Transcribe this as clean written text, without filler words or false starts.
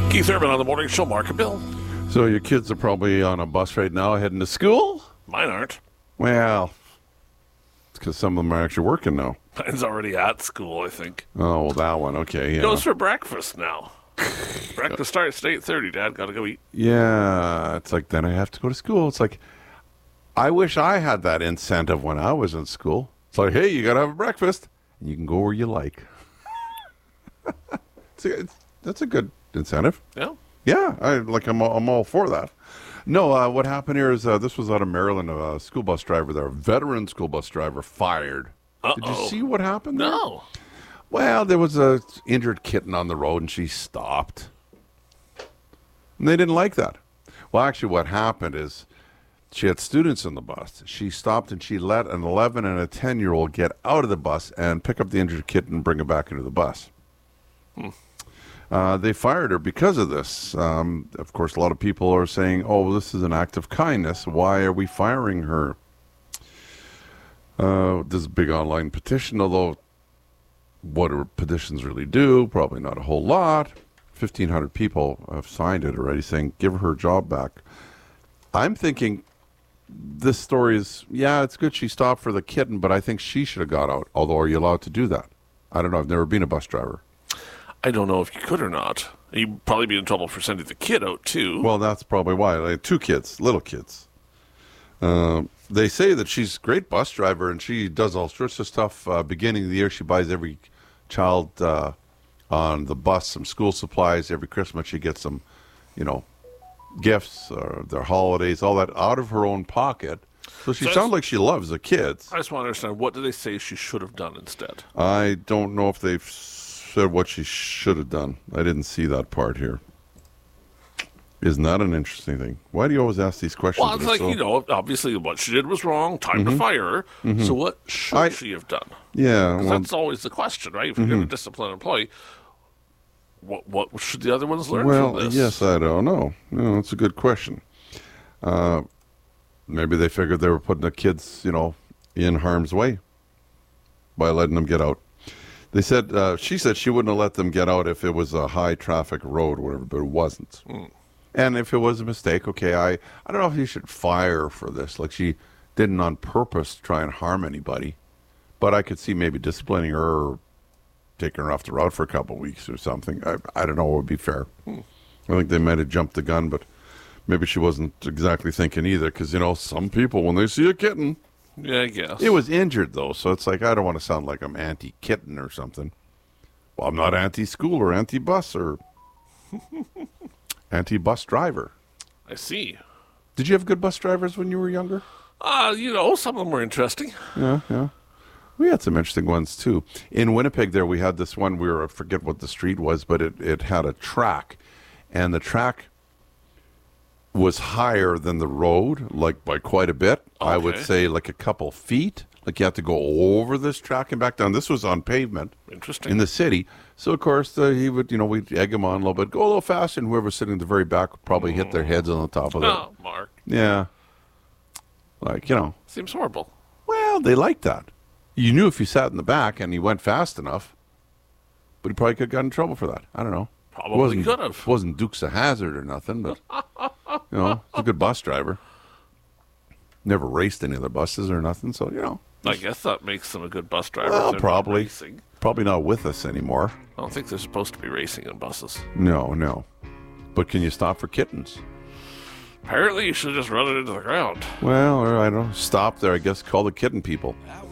Keith Urban on the morning show, Mark and Bill. So your kids are probably on a bus right now heading to school? Mine aren't. Well, it's because some of them are actually working now. Mine's already at school, I think. Oh, well, that one. Okay, yeah. Goes for breakfast now. Breakfast starts at 8:30, Dad. Gotta go eat. Yeah, it's like, then I have to go to school. It's like, I wish I had that incentive when I was in school. It's like, hey, you got to have a breakfast, and you can go where you like. That's a good incentive. Yeah. Yeah, I'm all for that. No, what happened here is this was out of Maryland. A school bus driver there, a veteran school bus driver, fired. Uh-oh. Did you see what happened there? No. Well, there was a injured kitten on the road, and she stopped. And they didn't like that. Well, actually, what happened is she had students in the bus. She stopped, and she let an 11 and a 10-year-old get out of the bus and pick up the injured kitten and bring it back into the bus. They fired her because of this. Of course, a lot of people are saying, oh, this is an act of kindness. Why are we firing her? There's a big online petition, although what do petitions really do? Probably not a whole lot. 1,500 people have signed it already saying, give her job back. I'm thinking this story is, yeah, it's good she stopped for the kitten, but I think she should have got out. Although, are you allowed to do that? I don't know. I've never been a bus driver. I don't know if you could or not. You'd probably be in trouble for sending the kid out, too. Well, that's probably why. Like, 2 kids, little kids. They say that she's a great bus driver, and she does all sorts of stuff. Beginning of the year, she buys every child on the bus some school supplies. Every Christmas, she gets some, gifts or their holidays, all that out of her own pocket. So she sounds like she loves the kids. I just want to understand, what do they say she should have done instead? I don't know if they've said what she should have done. I didn't see that part here. Isn't that an interesting thing? Why do you always ask these questions? Well, it's like, obviously what she did was wrong. Time to fire her. So what should she have done? Yeah. Well, that's always the question, right? If you're going to discipline an employee, what should the other ones learn from this? Yes, I don't know. No, that's a good question. Maybe they figured they were putting the kids, in harm's way by letting them get out. They said, she said she wouldn't have let them get out if it was a high traffic road or whatever, but it wasn't. And if it was a mistake, okay, I don't know if you should fire her for this. Like, she didn't on purpose try and harm anybody. But I could see maybe disciplining her or taking her off the road for a couple of weeks or something. I don't know what would be fair. I think they might have jumped the gun, but maybe she wasn't exactly thinking either. Because, some people, when they see a kitten... Yeah, I guess. It was injured, though, so it's like, I don't want to sound like I'm anti-kitten or something. Well, I'm not anti-school or anti-bus or anti-bus driver. I see. Did you have good bus drivers when you were younger? Some of them were interesting. Yeah. We had some interesting ones, too. In Winnipeg there, we had this one, I forget what the street was, but it had a track. And the track was higher than the road, like by quite a bit. Okay. I would say like a couple feet. Like you have to go over this track and back down. This was on pavement. Interesting. In the city. So, of course, he would, we'd egg him on a little bit. Go a little faster, and whoever's sitting in the very back would probably hit their heads on the top of it. Oh, Mark. Yeah. Like, Seems horrible. Well, they liked that. You knew if you sat in the back and you went fast enough, but he probably could have gotten in trouble for that. I don't know. Probably could have. Wasn't Dukes of Hazzard or nothing, but, he's a good bus driver. Never raced any other buses or nothing, so, I guess that makes them a good bus driver. Well, probably. Racing. Probably not with us anymore. I don't think they're supposed to be racing in buses. No. But can you stop for kittens? Apparently, you should just run it into the ground. Well, or I don't know. Stop there, I guess. Call the kitten people.